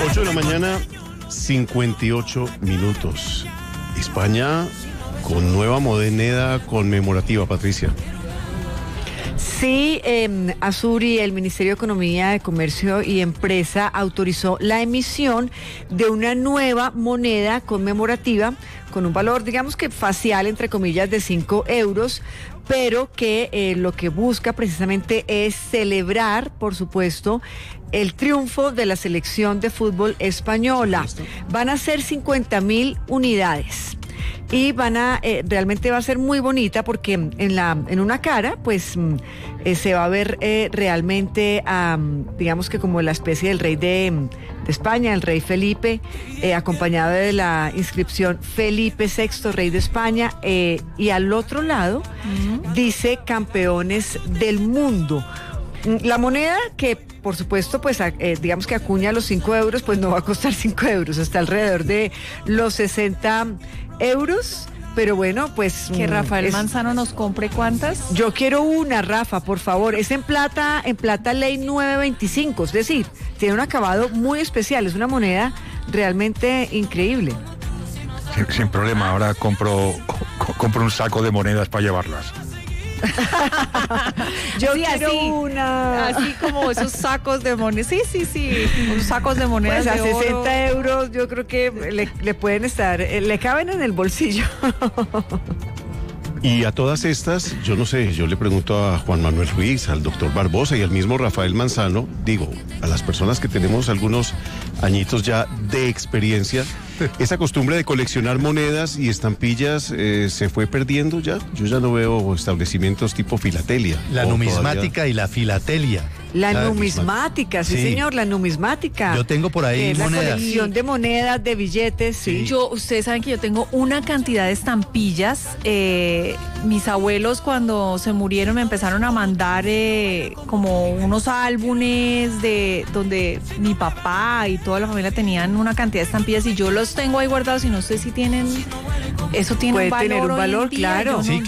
8 de la mañana, 58 minutos. España con nueva moneda conmemorativa, Patricia. Sí, Azuri, el Ministerio de Economía, de Comercio y Empresa autorizó la emisión de una nueva moneda conmemorativa con un valor, digamos que facial, entre comillas, de 5 euros, pero que lo que busca precisamente es celebrar, por supuesto, el triunfo de la selección de fútbol española. Van a ser 50.000 unidades. Y realmente va a ser muy bonita porque en una cara, pues se va a ver realmente, digamos que como la especie del rey de España, el rey Felipe, acompañado de la inscripción Felipe VI, rey de España, y al otro lado dice campeones del mundo. La moneda que, por supuesto, pues digamos que acuña los 5 euros, pues no va a costar 5 euros, está alrededor de los 60 euros, pero bueno, pues... Que Rafael Manzano nos compre ¿cuántas? Yo quiero una, Rafa, por favor. Es en plata ley 925, es decir, tiene un acabado muy especial, es una moneda realmente increíble. Sin problema, ahora compro un saco de monedas para llevarlas. Yo sí, quiero así, una. así como esos sacos de monedas. Sí, unos sacos de monedas Pues a de 60 oro. euros yo creo que le pueden estar, le caben en el bolsillo. Y a todas estas, yo no sé, yo le pregunto a Juan Manuel Ruiz, al doctor Barbosa y al mismo Rafael Manzano, digo, a las personas que tenemos algunos añitos ya de experiencia, esa costumbre de coleccionar monedas y estampillas se fue perdiendo ya. Yo ya no veo establecimientos tipo filatelia. La O numismática todavía... y la filatelia. La ¿Sabes? numismática, sí, señor, la numismática. Yo tengo por ahí la monedas. colección de monedas, de billetes, sí. Ustedes saben que yo tengo una cantidad de estampillas. Mis abuelos cuando se murieron me empezaron a mandar como unos álbumes de donde mi papá y toda la familia tenían una cantidad de estampillas y yo los tengo ahí guardados y no sé si tienen, eso tiene Puede un valor tener un hoy en valor, día. claro. Yo no- Sí,